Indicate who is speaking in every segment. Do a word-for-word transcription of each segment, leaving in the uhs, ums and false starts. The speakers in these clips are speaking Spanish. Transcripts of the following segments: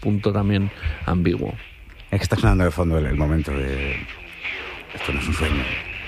Speaker 1: punto también ambiguo.
Speaker 2: Es que está sonando de fondo el, el momento de... Esto no es un sueño.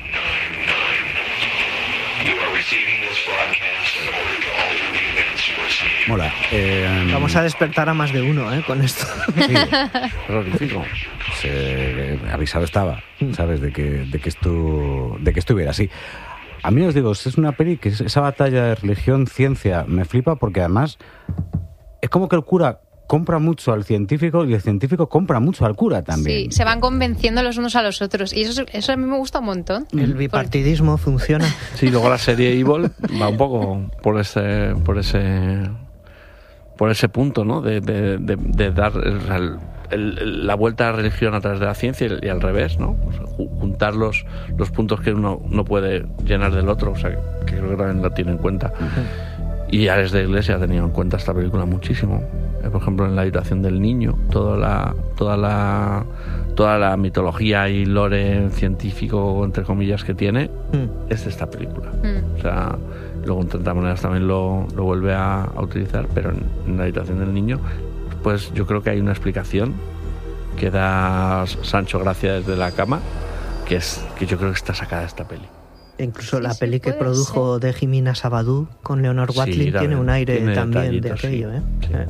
Speaker 2: Mola. Eh,
Speaker 3: Vamos a despertar a más de uno, ¿eh? Con esto.
Speaker 2: Sí,
Speaker 1: Terrorífico.
Speaker 2: se, avisado estaba, ¿sabes? De que, de que esto, de que estuviera así. A mí os digo, es una peli que esa batalla de religión-ciencia me flipa porque además es como que el cura compra mucho al científico y el científico compra mucho al cura también.
Speaker 4: Sí, se van convenciendo los unos a los otros. Y eso, eso a mí me gusta un montón.
Speaker 3: El bipartidismo funciona.
Speaker 1: Sí, luego la serie Evil va un poco por ese por ese por ese punto, ¿no? De, de, de, de dar el, el, la vuelta a la religión a través de la ciencia y, y al revés, ¿no? O sea, juntar los, los puntos que uno no puede llenar del otro, o sea, que creo que también lo tiene en cuenta. Uh-huh. Y Ares de Iglesia ha tenido en cuenta esta película muchísimo. Por ejemplo, en La habitación del niño, toda la toda la toda la mitología y lore científico, entre comillas, que tiene, mm. es de esta película. Mm. O sea, luego en tantas maneras también lo, lo vuelve a, a utilizar, pero en, en La habitación del niño, pues yo creo que hay una explicación que da Sancho Gracia desde la cama, que es que yo creo que está sacada de esta peli.
Speaker 3: Incluso
Speaker 4: sí,
Speaker 3: la
Speaker 4: sí,
Speaker 3: peli que produjo
Speaker 4: ser.
Speaker 3: de Jimena Sabadú con Leonard Watling sí, tiene un aire tiene también de aquello,
Speaker 1: sí,
Speaker 3: ¿eh?
Speaker 1: Sí.
Speaker 3: Eh.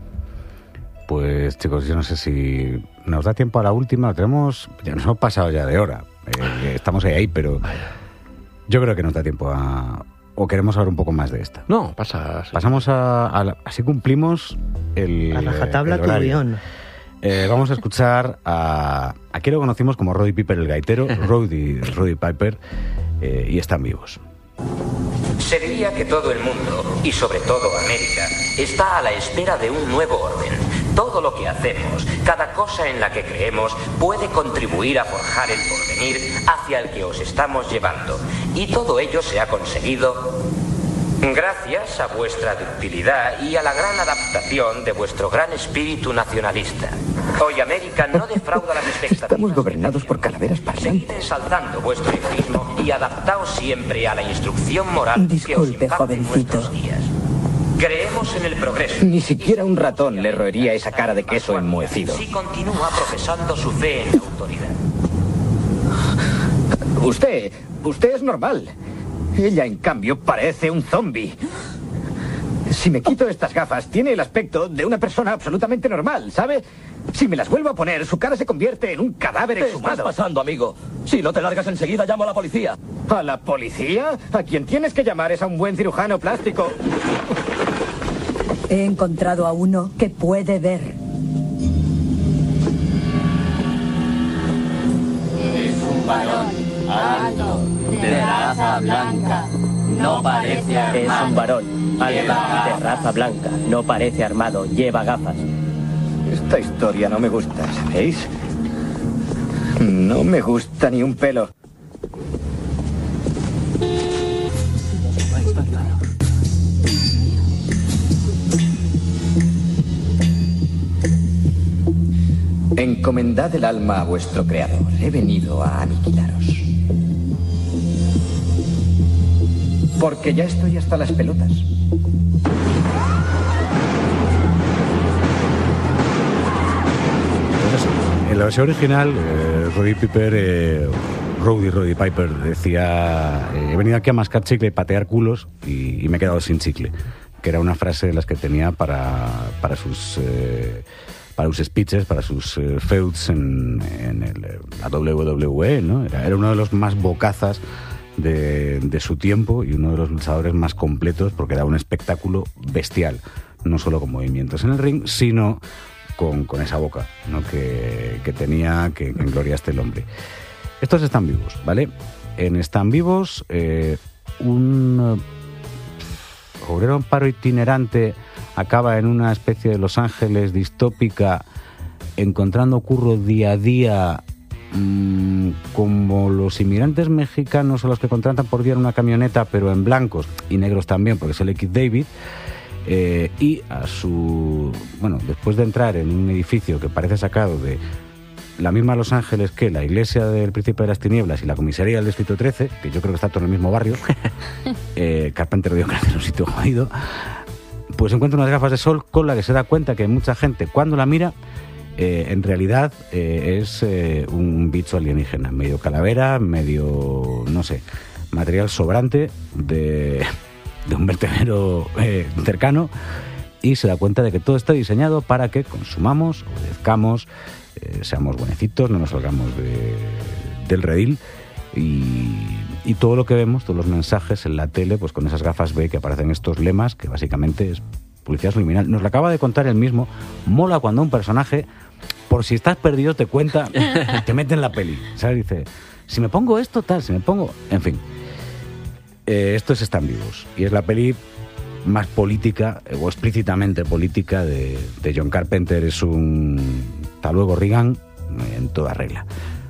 Speaker 2: Pues chicos, yo no sé si nos da tiempo a la última. Tenemos, ya nos hemos pasado ya de hora. Eh, estamos ahí, ahí, pero yo creo que nos da tiempo a... ¿O queremos hablar un poco más de esta?
Speaker 1: No, pasa. Sí.
Speaker 2: Pasamos a, a... Así cumplimos el...
Speaker 3: A rajatabla tu guión.
Speaker 2: Eh, vamos a escuchar a... Aquí lo conocimos como Roddy Piper el gaitero, Roddy, Roddy Piper, eh, y están vivos.
Speaker 5: Se diría que todo el mundo, y sobre todo América, está a la espera de un nuevo orden. Todo lo que hacemos, cada cosa en la que creemos, puede contribuir a forjar el porvenir hacia el que os estamos llevando. Y todo ello se ha conseguido gracias a vuestra ductilidad y a la gran adaptación de vuestro gran espíritu nacionalista. Hoy América no defrauda las expectativas.
Speaker 6: Estamos gobernados por calaveras
Speaker 5: parlantes.
Speaker 6: parlantes.
Speaker 5: Seguid exaltando vuestro egoísmo y adaptaos siempre a la instrucción moral
Speaker 6: Disculpe,
Speaker 5: que os imparte
Speaker 6: jovencito.
Speaker 5: vuestros días. Creemos en el progreso.
Speaker 6: Ni siquiera un ratón le roería esa cara de queso enmohecido.
Speaker 5: Si continúa profesando su fe en la autoridad.
Speaker 6: Usted, usted es normal. Ella, en cambio, parece un zombi. Si me quito estas gafas, tiene el aspecto de una persona absolutamente normal, ¿sabe? Si me las vuelvo a poner, su cara se convierte en un cadáver exhumado.
Speaker 7: ¿Qué está pasando, amigo? Si no te largas enseguida, llamo a la policía.
Speaker 6: ¿A la policía? A quien tienes que llamar es a un buen cirujano plástico.
Speaker 8: He encontrado a uno que puede ver.
Speaker 9: Es un varón alto, de raza blanca, no parece armado.
Speaker 10: Es un varón alto, de raza blanca, no parece armado, lleva gafas.
Speaker 6: Esta historia no me gusta, ¿sabéis? No me gusta ni un pelo. Encomendad el alma a vuestro creador. He venido a aniquilaros. Porque ya estoy hasta las pelotas.
Speaker 2: En la versión original, eh, Roddy Piper, eh, Roddy, Roddy Piper decía: eh, he venido aquí a mascar chicle y patear culos y, y me he quedado sin chicle, que era una frase de las que tenía para, para sus eh, para sus speeches, para sus eh, feuds en, en el, la doble u doble u e, ¿no? Era, era uno de los más bocazas de, de su tiempo y uno de los luchadores más completos porque daba un espectáculo bestial, no solo con movimientos en el ring, sino Con, con esa boca, ¿no? que, que tenía, que, que engloriaste el hombre. Estos están vivos, ¿vale? En Están Vivos, eh, un eh, obrero en paro itinerante acaba en una especie de Los Ángeles distópica, encontrando curro día a día, mmm, como los inmigrantes mexicanos a los que contratan por día en una camioneta, pero en blancos y negros también, porque es el X David. Eh, y a su... Bueno, después de entrar en un edificio que parece sacado de la misma Los Ángeles que la iglesia del Príncipe de las Tinieblas y la comisaría del Distrito trece, que yo creo que está todo en el mismo barrio, eh, Carpenter dio que hacer un sitio jodido, pues encuentra unas gafas de sol con las que se da cuenta que mucha gente cuando la mira eh, en realidad eh, es eh, un bicho alienígena, medio calavera, medio, no sé, material sobrante de, de un vertedero eh, cercano, y se da cuenta de que todo está diseñado para que consumamos, obedezcamos, eh, seamos buenecitos, no nos salgamos de, del redil. Y, y todo lo que vemos, todos los mensajes en la tele, pues con esas gafas ve que aparecen estos lemas, que básicamente es publicidad subliminal. Nos lo acaba de contar él mismo. Mola cuando un personaje, por si estás perdido, te cuenta, te mete en la peli, ¿sabes? Dice, si me pongo esto, tal, si me pongo... En fin, eh, esto es Están vivos. Y es la peli más política, o explícitamente política, de, de John Carpenter. Es un... hasta luego, Reagan, en toda regla.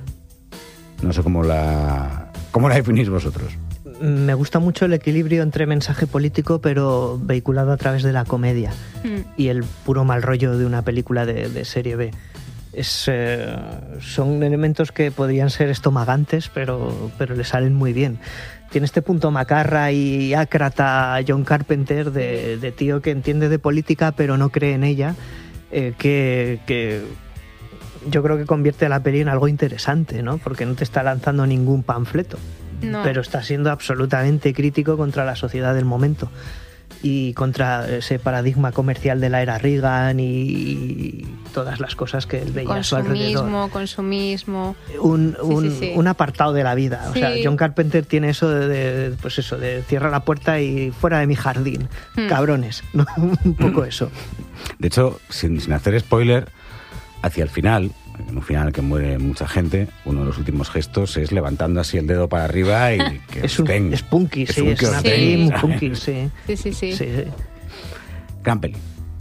Speaker 2: No sé cómo la, cómo la definís vosotros.
Speaker 3: Me gusta mucho el equilibrio entre mensaje político, pero vehiculado a través de la comedia mm. y el puro mal rollo de una película de, de serie B. Es, eh, son elementos que podrían ser estomagantes, pero, pero le salen muy bien. Tiene este punto macarra y ácrata John Carpenter de, de tío que entiende de política pero no cree en ella, eh, que... que yo creo que convierte a la peli en algo interesante, ¿no? Porque no te está lanzando ningún panfleto, no. pero está siendo absolutamente crítico contra la sociedad del momento y contra ese paradigma comercial de la era Reagan y todas las cosas que él veía a su alrededor.
Speaker 4: Consumismo, consumismo.
Speaker 3: Un, un,
Speaker 4: sí, sí, sí. un
Speaker 3: apartado de la vida. Sí. O sea, John Carpenter tiene eso de, de, pues eso, de cierra la puerta y fuera de mi jardín. Hmm. Cabrones, ¿no? Un poco eso.
Speaker 2: De hecho, sin, sin hacer spoiler, hacia el final, en un final que muere mucha gente, uno de los últimos gestos es levantando así el dedo para arriba y que
Speaker 3: es un
Speaker 2: ten,
Speaker 3: es punky, es sí, un es una
Speaker 4: sí.
Speaker 3: peli muy punky, sí.
Speaker 4: Sí, sí, sí.
Speaker 3: sí, sí.
Speaker 2: Gran peli.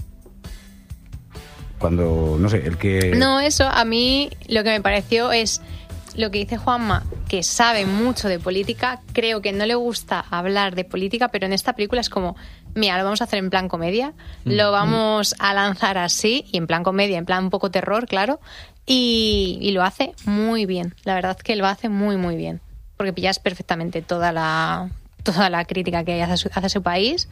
Speaker 2: Cuando, no sé, el que...
Speaker 4: No, eso, a mí lo que me pareció es lo que dice Juanma, que sabe mucho de política. Creo que no le gusta hablar de política, pero en esta película es como, mira, lo vamos a hacer en plan comedia, mm. lo vamos a lanzar así, y en plan comedia, en plan un poco terror, claro, y, y lo hace muy bien. La verdad es que lo hace muy, muy bien, porque pillas perfectamente toda la, toda la crítica que hace a su, hace a su país,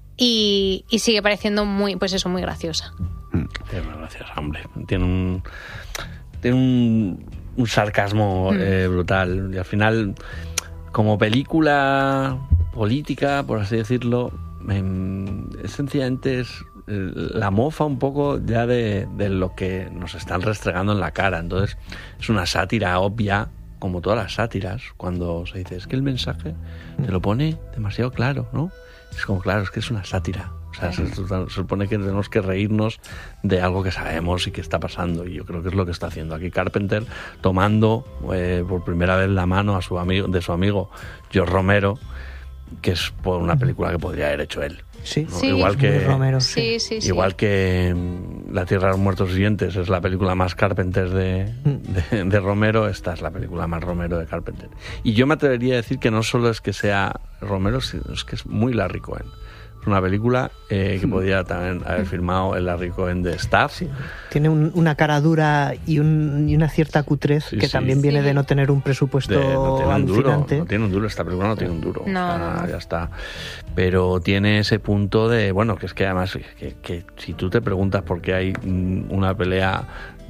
Speaker 4: y, y sigue pareciendo muy, pues eso, muy graciosa.
Speaker 1: Tiene una gracia, hombre. Tiene un... Tiene un... un sarcasmo mm. eh, brutal, y al final, como película política, por así decirlo, eh, es sencillamente es eh, la mofa un poco ya de, de lo que nos están restregando en la cara. Entonces es una sátira obvia, como todas las sátiras, cuando se dice, es que el mensaje te lo pone demasiado claro, ¿no? Es como, claro, es que es una sátira. O sea, se, se supone que tenemos que reírnos de algo que sabemos y que está pasando, y yo creo que es lo que está haciendo aquí Carpenter, tomando eh, por primera vez la mano a su amigo, de su amigo George Romero, que es por una película que podría haber hecho él.
Speaker 3: Sí,
Speaker 1: ¿no?
Speaker 3: sí,
Speaker 1: igual que
Speaker 3: Romero,
Speaker 4: sí, sí, sí.
Speaker 1: igual que La Tierra de los Muertos Vivientes es la película más Carpenter de, de, de Romero, esta es la película más Romero de Carpenter. Y yo me atrevería a decir que no solo es que sea Romero, sino es que es muy Larry Cohen. Una película eh, que podía también haber filmado el Larry Cohen de Staff.
Speaker 3: Sí. Tiene un, una cara dura y, un, y una cierta cutrez sí, que sí. también viene sí. de no tener un presupuesto
Speaker 1: de, no tiene
Speaker 3: alucinante.
Speaker 1: Un duro, no tiene un duro, esta película no tiene un duro.
Speaker 4: No,
Speaker 1: o sea,
Speaker 4: no, no.
Speaker 1: Ya está. Pero tiene ese punto de, bueno, que es que además, que, que si tú te preguntas por qué hay una pelea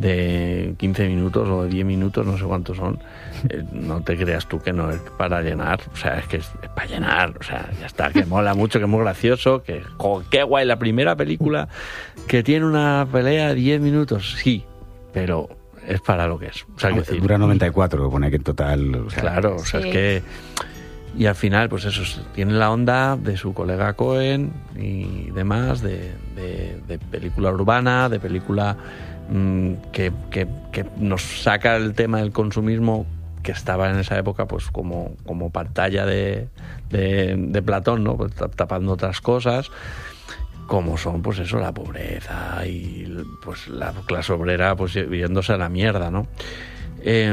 Speaker 1: de quince minutos o de diez minutos, no sé cuántos son, eh, no te creas tú que no es para llenar, o sea, es que es, es para llenar, o sea, ya está, que mola mucho, que es muy gracioso, que jo, qué guay, la primera película que tiene una pelea de diez minutos, sí, pero es para lo que es. O sea, que decir,
Speaker 2: dura noventa y cuatro, pone que en total... O sea,
Speaker 1: claro, o sea,
Speaker 4: sí.
Speaker 1: es que... Y al final, pues eso, tiene la onda de su colega Cohen y demás, de, de, de película urbana, de película mmm, que, que, que nos saca el tema del consumismo, que estaba en esa época pues como, como pantalla de, de, de Platón, ¿no? Pues, tapando otras cosas, como son, pues eso, la pobreza y pues la clase obrera pues viéndose a la mierda, ¿no? Eh,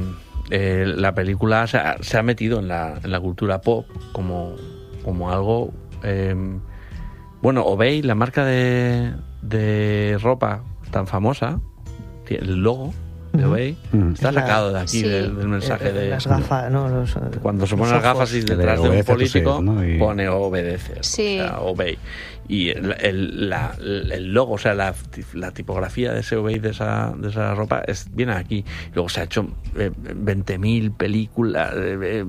Speaker 1: Eh, la película se ha, se ha metido en la, en la cultura pop como, como algo eh, bueno, Obey, la marca de, de ropa tan famosa, el logo de Obey,
Speaker 3: uh-huh.
Speaker 1: está sacado de aquí,
Speaker 3: sí.
Speaker 1: del, del mensaje
Speaker 3: eh,
Speaker 1: de...
Speaker 3: Las gafas, ¿no? Los,
Speaker 1: cuando se ponen las gafas y detrás de, de un político,
Speaker 2: ¿no? Y...
Speaker 1: pone obedece,
Speaker 4: sí.
Speaker 1: o sea, Obey. Y el, el, la, el logo, o sea, la, la tipografía de ese Obey, de esa, de esa ropa, es, viene aquí. Luego se ha hecho eh, veinte mil películas. Eh, eh,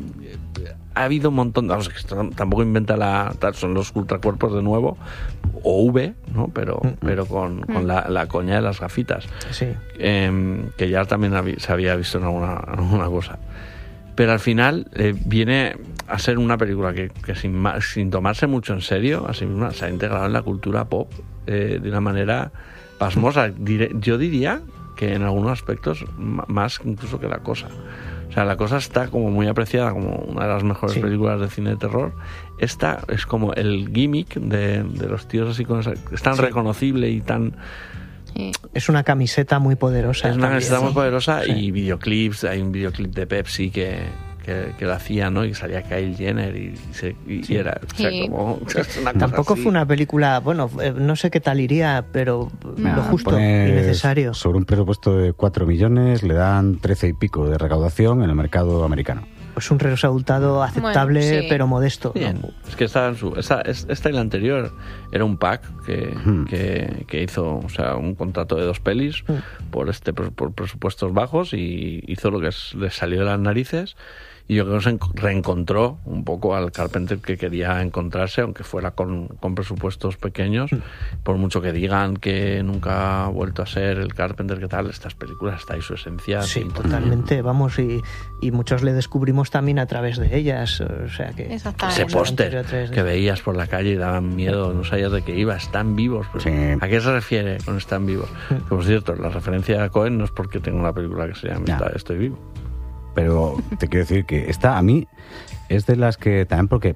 Speaker 1: ha habido un montón de... Vamos, esto tampoco inventa la... Son los ultracuerpos de nuevo, o V, ¿no? Pero, mm. pero con, con mm. la, la coña de las gafitas.
Speaker 3: Sí.
Speaker 1: Eh, que ya también había, se había visto en alguna, alguna cosa. Pero al final eh, viene a ser una película que, que sin, sin tomarse mucho en serio, así mismo se ha integrado en la cultura pop eh, de una manera pasmosa. Diré, yo diría que en algunos aspectos más incluso que La Cosa. O sea, La Cosa está como muy apreciada como una de las mejores sí. películas de cine de terror. Esta es como el gimmick de, de los tíos así con esa, es tan sí. reconocible y tan...
Speaker 3: Sí. Es una camiseta muy poderosa.
Speaker 1: Es una
Speaker 3: también,
Speaker 1: camiseta
Speaker 3: sí.
Speaker 1: muy poderosa
Speaker 3: sí.
Speaker 1: y videoclips. Hay un videoclip de Pepsi que, que, que lo hacía, ¿no? Y salía Kylie Jenner y, se, y, sí. y era o sea,
Speaker 4: sí.
Speaker 1: como una
Speaker 3: Tampoco
Speaker 1: así.
Speaker 3: Fue una película, bueno, no sé qué tal iría, pero no. lo justo y necesario.
Speaker 2: Sobre un presupuesto de cuatro millones le dan trece y pico de recaudación en el mercado americano.
Speaker 3: Pues un resultado aceptable, bueno, sí. pero modesto.
Speaker 1: Bien. ¿no? Es que esta, en su, esta, esta y la anterior era un pack que, hmm. que, que hizo, o sea, un contrato de dos pelis hmm. por este por presupuestos bajos y hizo lo que es, le salió de las narices. Y yo creo que se reencontró un poco al Carpenter que quería encontrarse, aunque fuera con, con presupuestos pequeños. Mm. Por mucho que digan que nunca ha vuelto a ser el Carpenter, que tal, estas películas está ahí su esencia.
Speaker 3: Sí, sí. totalmente, vamos, y, y muchos le descubrimos también a través de ellas. O sea que
Speaker 1: ese póster que veías por la calle y daban miedo, no sabías de qué iba, están vivos.
Speaker 2: Sí.
Speaker 1: ¿A qué se refiere con están vivos? Mm. Por cierto, la referencia a Cohen no es porque tengo una película que se llama no. Estoy vivo.
Speaker 2: Pero te quiero decir que esta a mí es de las que también porque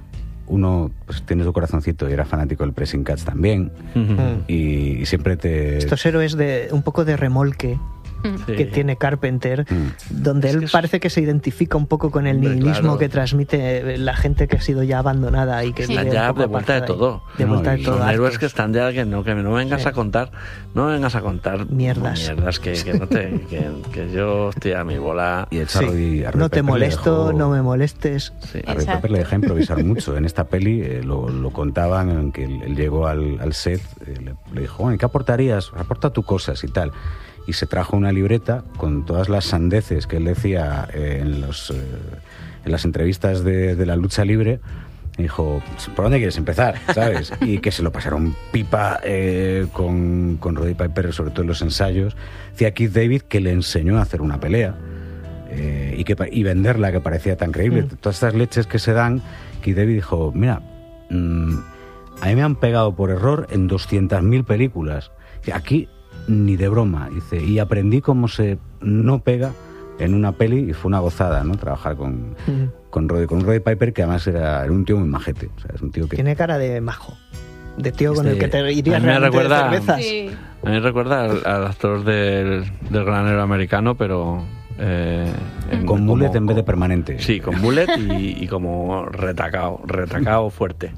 Speaker 2: uno pues, tiene su corazoncito y era fanático del Pressing Catch también uh-huh. y, y siempre te...
Speaker 3: Estos héroes de un poco de remolque sí. que tiene Carpenter, mm. donde
Speaker 1: es
Speaker 3: él
Speaker 1: que es...
Speaker 3: parece que se identifica un poco con el hombre, nihilismo claro. que transmite la gente que ha sido ya abandonada y que
Speaker 1: sí. vive ya de vuelta de todo.
Speaker 3: De
Speaker 1: no,
Speaker 3: vuelta de todo.
Speaker 1: Son héroes que están ya que no que no vengas sí. a contar, no vengas a contar
Speaker 3: mierdas,
Speaker 1: mierdas que, que no te que, que yo estoy a mi bola
Speaker 2: y el sí. y
Speaker 3: no te molesto, dejó... no me molestes.
Speaker 2: Sí. A Ray Pepper le deja improvisar mucho en esta peli, eh, lo, lo contaban en que él, él llegó al, al set, eh, le, le dijo, bueno, ¿qué aportarías? Aporta tus cosas y tal. Y se trajo una libreta con todas las sandeces que él decía eh, en, los, eh, en las entrevistas de, de la lucha libre. Y dijo, ¿por dónde quieres empezar? ¿Sabes? Y que se lo pasaron pipa eh, con, con Roddy Piper, sobre todo en los ensayos. Decía Keith David que le enseñó a hacer una pelea eh, y, que, y venderla, que parecía tan creíble. Mm. Todas estas leches que se dan, Keith David dijo, mira, mmm, a mí me han pegado por error en doscientas mil películas. Aquí... ni de broma, dice, y aprendí cómo se no pega en una peli y fue una gozada, ¿no? Trabajar con, uh-huh. con Roddy, con Roddy Piper, que además era, era un tío muy majete, o sea, es un tío que...
Speaker 3: Tiene cara de majo, de tío
Speaker 1: este,
Speaker 3: con el que te irías
Speaker 1: realmente recuerda,
Speaker 3: de cervezas.
Speaker 1: Sí. A mí me recuerda al, al actor del, del granero americano, pero... Eh,
Speaker 2: en, con mullet como, en vez de permanente.
Speaker 1: Sí, con mullet y, y como retacado, retacado fuerte.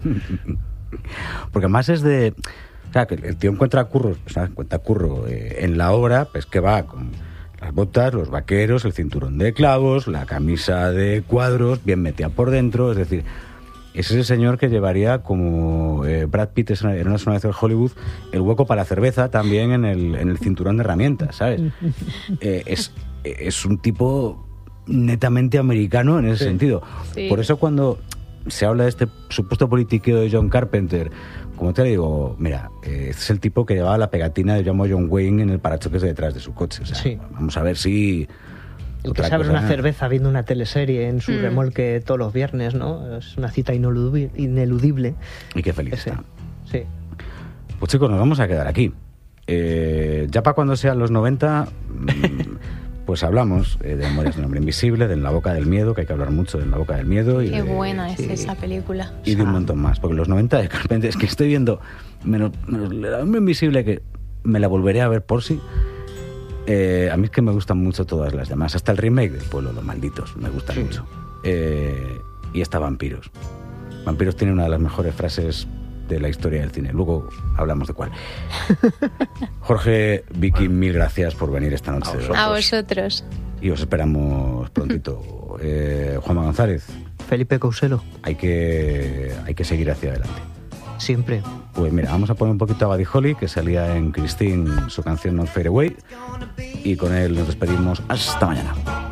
Speaker 2: Porque además es de... O sea, que el tío encuentra curro, o sea, encuentra curro eh, en la obra, pues que va con las botas, los vaqueros, el cinturón de clavos, la camisa de cuadros, bien metida por dentro, es decir, es ese señor que llevaría, como eh, Brad Pitt en una zona de Hollywood, el hueco para la cerveza también en el, en el cinturón de herramientas, ¿sabes? eh, es, es un tipo netamente americano en ese sí. sentido. Sí. Por eso cuando se habla de este supuesto politiqueo de John Carpenter, como te digo, mira, eh, este es el tipo que llevaba la pegatina de Llamo John Wayne en el parachoques de detrás de su coche. O sea, sí. Vamos a ver si...
Speaker 3: El que se abre una cerveza viendo una teleserie en su mm. remolque todos los viernes, ¿no? Es una cita ineludible.
Speaker 2: Y qué feliz Ese. está.
Speaker 3: Sí.
Speaker 2: Pues chicos, nos vamos a quedar aquí. Eh, ya para cuando sean los noventa... Pues hablamos eh, de Memorias de un hombre invisible, de En la boca del miedo, que hay que hablar mucho de En la boca del miedo. Y
Speaker 4: Qué
Speaker 2: de,
Speaker 4: buena es
Speaker 2: y,
Speaker 4: esa película.
Speaker 2: Y de un montón más, porque los noventa de Carpenter, es que estoy viendo menos, menos El hombre invisible, que me la volveré a ver por si. Sí. Eh, a mí es que me gustan mucho todas las demás, hasta el remake del Pueblo de los Malditos, me gusta sí. mucho. Eh, y esta Vampiros. Vampiros tiene una de las mejores frases de la historia del cine. Luego hablamos de cuál. Jorge, Vicky, mil gracias por venir esta noche.
Speaker 4: A vosotros. A vosotros.
Speaker 2: Y os esperamos prontito. eh, Juanma González.
Speaker 3: Felipe Couselo.
Speaker 2: Hay que, hay que seguir hacia adelante.
Speaker 3: Siempre.
Speaker 2: Pues mira, vamos a poner un poquito a Buddy Holly, que salía en Christine, su canción Not Fade Away. Y con él nos despedimos. Hasta mañana.